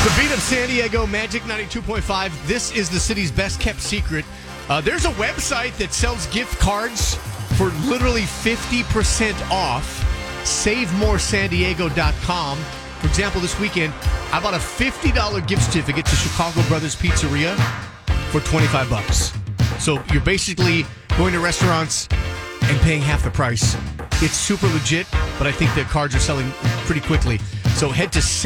The beat of San Diego, Magic 92.5. This is the city's best kept secret. There's a website that sells gift cards for literally 50% off. SaveMoreSanDiego.com. For example, this weekend, I bought a $50 gift certificate to Chicago Brothers Pizzeria for $25. So you're basically going to restaurants and paying half the price. It's super legit, but I think the cards are selling pretty quickly. So head to